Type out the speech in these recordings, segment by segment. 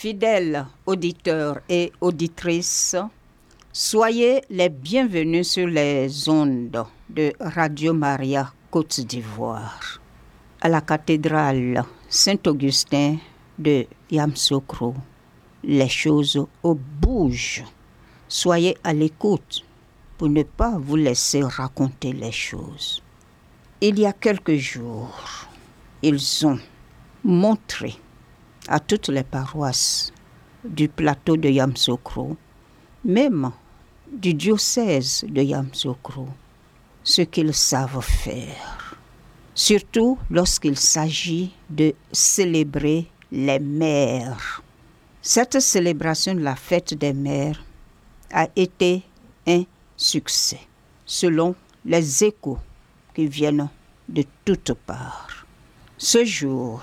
Fidèles auditeurs et auditrices, soyez les bienvenus sur les ondes de Radio Maria Côte d'Ivoire, à la cathédrale Saint-Augustin de Yamoussoukro. Les choses bougent. Soyez à l'écoute pour ne pas vous laisser raconter les choses. Il y a quelques jours, ils ont montré à toutes les paroisses du plateau de Yamoussoukro, même du diocèse de Yamoussoukro, ce qu'ils savent faire, surtout lorsqu'il s'agit de célébrer les mères. Cette célébration de la fête des mères a été un succès, selon les échos qui viennent de toutes parts. Ce jour,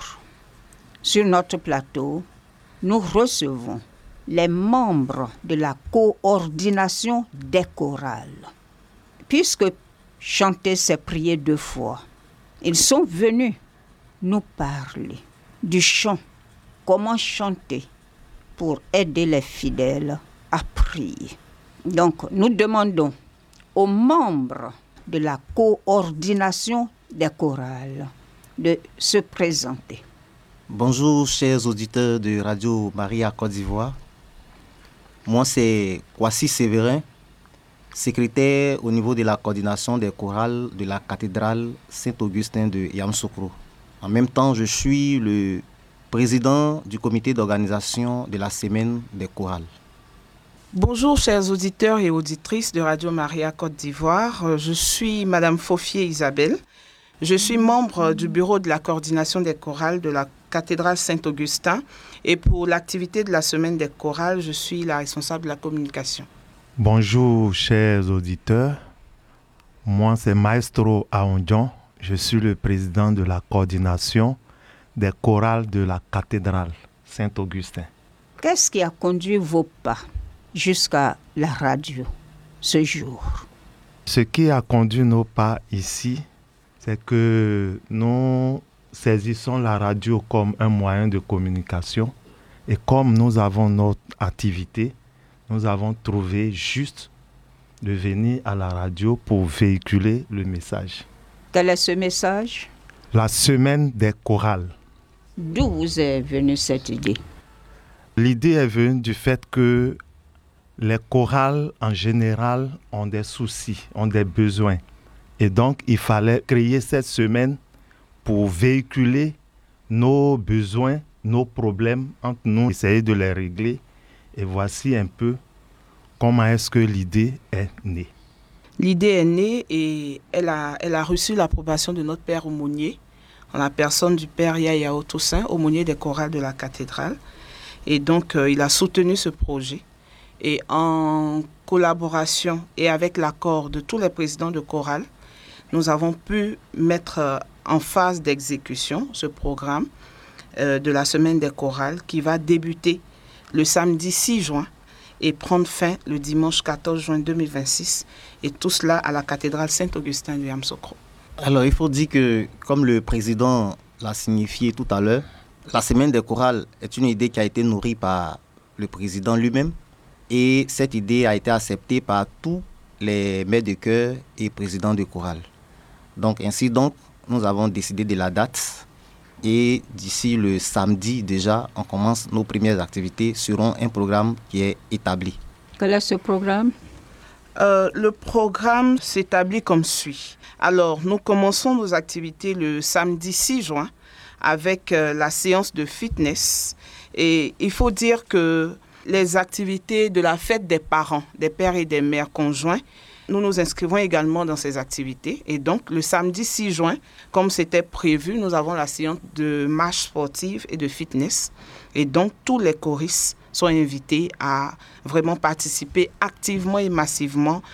sur notre plateau, nous recevons les membres de la coordination des chorales. Puisque chanter, c'est prier 2 fois, ils sont venus nous parler du chant, comment chanter pour aider les fidèles à prier. Donc, nous demandons aux membres de la coordination des chorales de se présenter. Bonjour chers auditeurs de Radio Maria Côte d'Ivoire. Moi c'est Kwasi Séverin, secrétaire au niveau de la coordination des chorales de la cathédrale Saint-Augustin de Yamoussoukro. En même temps, je suis le président du comité d'organisation de la semaine des chorales. Bonjour chers auditeurs et auditrices de Radio Maria Côte d'Ivoire. Je suis Madame Fofier Isabelle. Je suis membre du bureau de la coordination des chorales de la cathédrale Saint-Augustin et pour l'activité de la semaine des chorales, je suis la responsable de la communication. Bonjour chers auditeurs, moi c'est Maestro Aondjon, je suis le président de la coordination des chorales de la cathédrale Saint-Augustin. Qu'est-ce qui a conduit vos pas jusqu'à la radio ce jour? Ce qui a conduit nos pas ici, c'est que nous saisissons la radio comme un moyen de communication et comme nous avons notre activité, nous avons trouvé juste de venir à la radio pour véhiculer le message. Quel est ce message? La semaine des chorales. D'où vous est venue cette idée? L'idée est venue du fait que les chorales en général ont des soucis, ont des besoins. Et donc, il fallait créer cette semaine pour véhiculer nos besoins, nos problèmes entre nous, essayer de les régler. Et voici un peu comment est-ce que l'idée est née. L'idée est née et elle a reçu l'approbation de notre père aumônier, en la personne du père Yaya Toussaint, aumônier des chorales de la cathédrale. Et donc, il a soutenu ce projet. Et en collaboration et avec l'accord de tous les présidents de chorales, nous avons pu mettre en phase d'exécution ce programme de la semaine des chorales qui va débuter le samedi 6 juin et prendre fin le dimanche 14 juin 2026 et tout cela à la cathédrale Saint-Augustin de Yamoussoukro. Alors il faut dire que, comme le président l'a signifié tout à l'heure, la semaine des chorales est une idée qui a été nourrie par le président lui-même et cette idée a été acceptée par tous les maîtres de chœur et présidents de chorale. Donc ainsi nous avons décidé de la date et d'ici le samedi déjà, on commence nos premières activités sur un programme qui est établi. Quel est ce programme? Le programme s'établit comme suit. Alors, nous commençons nos activités le samedi 6 juin avec la séance de fitness. Et il faut dire que les activités de la fête des parents, des pères et des mères conjoints, nous nous inscrivons également dans ces activités. Et donc, le samedi 6 juin, comme c'était prévu, nous avons la séance de marche sportive et de fitness. Et donc, tous les choristes sont invités à vraiment participer activement et massivement